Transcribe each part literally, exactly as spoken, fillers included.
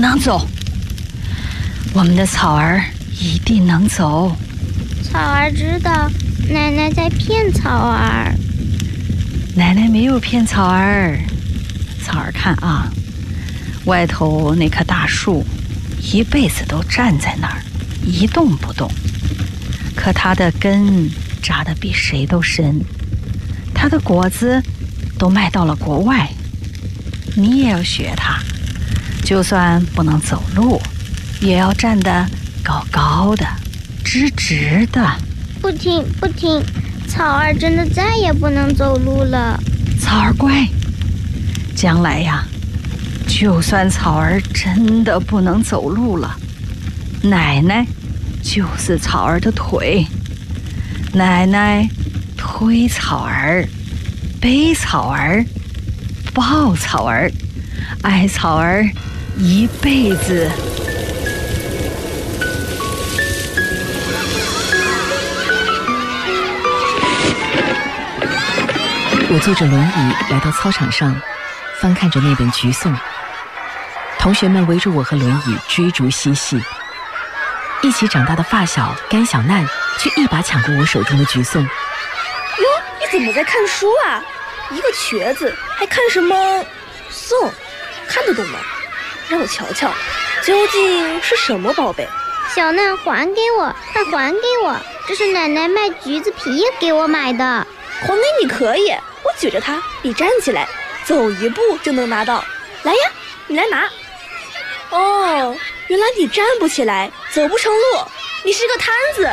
能走，我们的草儿一定能走。 草儿知道奶奶在骗草儿。 奶奶没有骗草儿。草儿看啊，外头那棵大树一辈子都站在那儿一动不动，可它的根扎得比谁都深，它的果子都卖到了国外。你也要学它，就算不能走路，也要站得高高的，直直的。 不听不听，草儿真的再也不能走路了。 草儿乖，将来呀，就算草儿真的不能走路了，奶奶就是草儿的腿，奶奶推草儿，背草儿，抱草儿，爱草儿一辈子。 我坐着轮椅来到操场上，翻看着那本橘颂，同学们围着我和轮椅追逐嬉戏。一起长大的发小甘小奈却一把抢过我手中的橘颂。 哟，你怎么在看书啊？一个瘸子还看什么颂？看得懂吗？让我瞧瞧，究竟是什么宝贝？ 小奈，还给我，快还给我！这是奶奶卖橘子皮给我买的。 还给你可以，我举着它，你站起来，走一步就能拿到。来呀，你来拿。哦，原来你站不起来，走不成路，你是个摊子。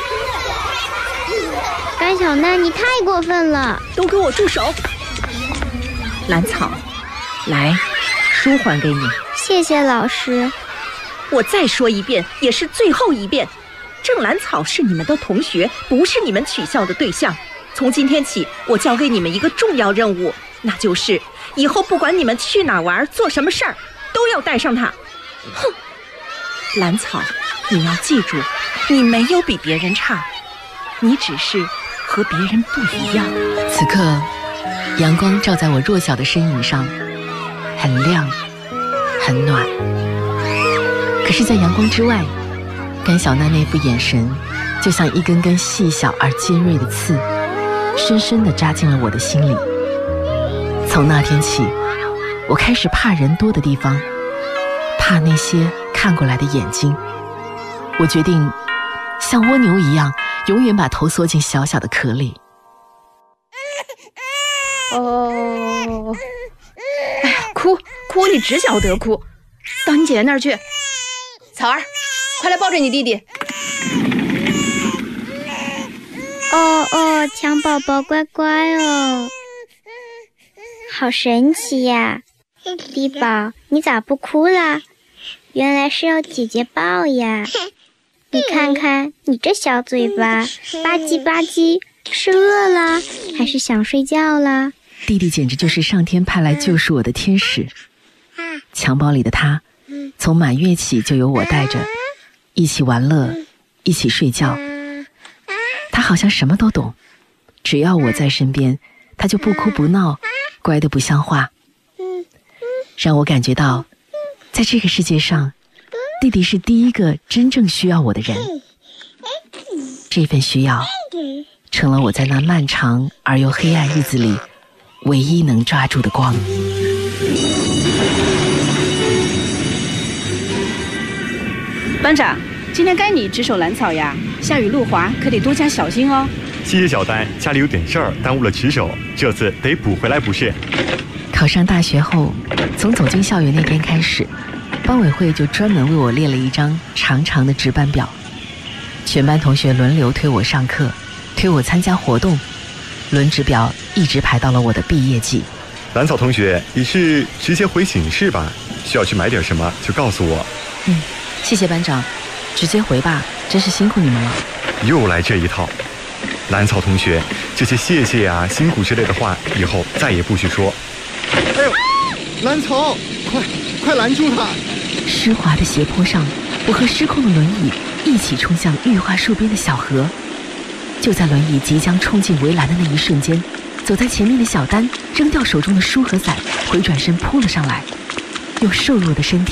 甘小奈，你太过分了！ 都给我住手！ 兰草，来，书还给你。 谢谢老师。 我再说一遍，也是最后一遍，郑兰草是你们的同学，不是你们取笑的对象。从今天起，我交给你们一个重要任务，那就是以后不管你们去哪玩，做什么事儿，都要带上它。哼，兰草，你要记住，你没有比别人差，你只是和别人不一样。 此刻，阳光照在我弱小的身影上，很亮，很暖。可是，在阳光之外，甘小奈那副眼神，就像一根根细小而尖锐的刺，深深地扎进了我的心里。从那天起，我开始怕人多的地方，怕那些看过来的眼睛。我决定像蜗牛一样，永远把头缩进小小的壳里。 哦，哎呀，哭哭你只晓得哭，到你姐姐那儿去。草儿，快来抱着你弟弟。 哦哦，强宝宝乖乖哦，好神奇呀！弟宝，你咋不哭啦？原来是要姐姐抱呀！你看看你这小嘴巴，吧唧吧唧，是饿啦，还是想睡觉啦？ 弟弟简直就是上天派来救赎我的天使。襁褓里的他，从满月起就由我带着，一起玩乐，一起睡觉。他好像什么都懂，只要我在身边，他就不哭不闹，乖得不像话。让我感觉到，在这个世界上，弟弟是第一个真正需要我的人。这份需要，成了我在那漫长而又黑暗日子里唯一能抓住的光。 班长，今天该你值守兰草呀，下雨路滑，可得多加小心哦。 谢谢小丹，家里有点事儿耽误了值守，这次得补回来不是？ 考上大学后，从走进校园那天开始，班委会就专门为我列了一张长长的值班表，全班同学轮流推我上课，推我参加活动，轮值表一直排到了我的毕业季。 兰草同学，你是直接回寝室吧？需要去买点什么就告诉我。 嗯，谢谢班长，直接回吧，真是辛苦你们了。 又来这一套。兰草同学，这些谢谢啊、辛苦之类的话，以后再也不许说。 哎呦，兰草，快快拦住他！ 湿滑的斜坡上，我和失控的轮椅一起冲向玉花树边的小河。就在轮椅即将冲进围栏的那一瞬间，走在前面的小丹扔掉手中的书和伞，回转身扑了上来，用瘦弱的身体